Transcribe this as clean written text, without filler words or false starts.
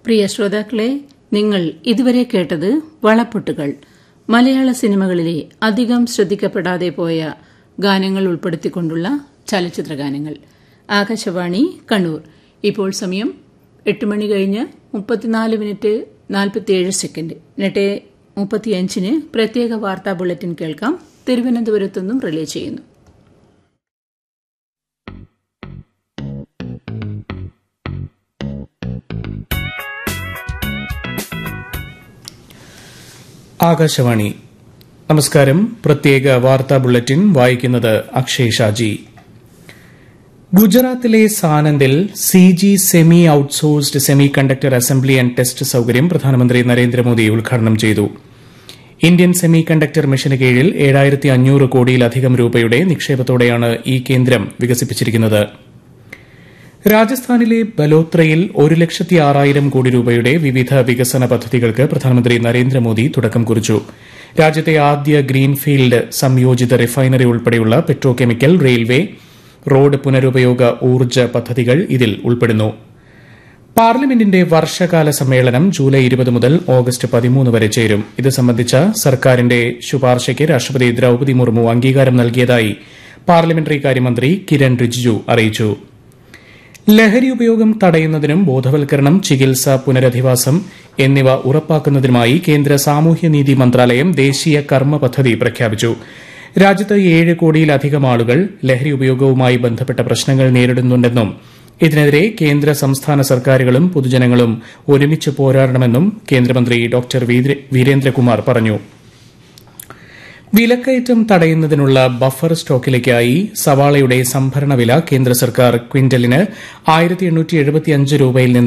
പ്രിയ ശ്രോതാക്കളെ, നിങ്ങൾ ഇതുവരെ കേട്ടത് വളപ്പൊട്ടുകൾ. മലയാള സിനിമകളിലെ അധികം ശ്രദ്ധിക്കപ്പെടാതെ പോയ ഗാനങ്ങൾ ഉൾപ്പെടുത്തിക്കൊണ്ടുള്ള ചലച്ചിത്ര ഗാനങ്ങൾ. ആകാശവാണി കണ്ണൂർ. ഇപ്പോൾ സമയം 8 മണി കഴിഞ്ഞ് 34 മിനിറ്റ് 47 സെക്കൻഡ്. 8:35 പ്രത്യേക വാർത്താ ബുള്ളറ്റിൻ കേൾക്കാം. തിരുവനന്തപുരത്തുനിന്നും റിലേ ചെയ്യുന്നു. ആകാശവാണി. നമസ്കാരം. പ്രത്യേക വാർത്താ ബുള്ളറ്റിൻ വായിക്കുന്നത് അക്ഷയ് ഷാജി. ഗുജറാത്തിലെ സാനന്ദിൽ CG semi outsourced semi conductor assembly and test സൌകര്യം പ്രധാനമന്ത്രി നരേന്ദ്രമോദി ഉദ്ഘാടനം ചെയ്തു. ഇന്ത്യൻ സെമി കണ്ടക്ടർ മിഷന് കീഴിൽ 7500 കോടിയിലധികം രൂപയുടെ നിക്ഷേപത്തോടെയാണ് ഈ കേന്ദ്രം വികസിപ്പിച്ചിരിക്കുന്നത്. രാജസ്ഥാനിലെ ബലോത്രയിൽ 1,06,000 കോടി രൂപയുടെ വിവിധ വികസന പദ്ധതികൾക്ക് പ്രധാനമന്ത്രി നരേന്ദ്രമോദി തുടക്കം കുറിച്ചു. രാജ്യത്തെ ആദ്യ ഗ്രീൻഫീൽഡ് സംയോജിത റിഫൈനറി ഉൾപ്പെടെയുള്ള പെട്രോകെമിക്കൽ, റെയിൽവേ, റോഡ് പുനരുപയോഗ ഊർജ്ജ പദ്ധതികൾ ഇതിൽ ഉൾപ്പെടുന്നു. പാർലമെന്റിന്റെ വർഷകാല സമ്മേളനം ജൂലൈ 20 മുതൽ ഓഗസ്റ്റ് 13 വരെ ചേരും. ഇത് സംബന്ധിച്ച സർക്കാരിന്റെ ശുപാർശയ്ക്ക് രാഷ്ട്രപതി ദ്രൌപദി മുർമു അംഗീകാരം നൽകിയതായി പാർലമെന്ററി കാര്യമന്ത്രി കിരൺ റിജിജു അറിയിച്ചു. ലഹരി ഉപയോഗം തടയുന്നതിനും ബോധവൽക്കരണം, ചികിത്സ, പുനരധിവാസം എന്നിവ ഉറപ്പാക്കുന്നതിനുമായി കേന്ദ്ര സാമൂഹ്യനീതി മന്ത്രാലയം ദേശീയ കർമ്മ പദ്ധതി പ്രഖ്യാപിച്ചു. രാജ്യത്ത് 7 കോടിയിലധികം ആളുകൾ ലഹരി ഉപയോഗവുമായി ബന്ധപ്പെട്ട പ്രശ്നങ്ങൾ നേരിടുന്നുണ്ടെന്നും ഇതിനെതിരെ കേന്ദ്ര സംസ്ഥാന സർക്കാരുകളും പൊതുജനങ്ങളും ഒരുമിച്ച് പോരാടണമെന്നും കേന്ദ്രമന്ത്രി ഡോക്ടർ വീരേന്ദ്രകുമാർ പറഞ്ഞു. വിലക്കയറ്റം തടയുന്നതിനുള്ള ബഫർ സ്റ്റോക്കിലേക്കായി സവാളയുടെ സംഭരണ വില കേന്ദ്ര സർക്കാർ ക്വിന്റലിന് 1875 രൂപയിൽ നിന്ന്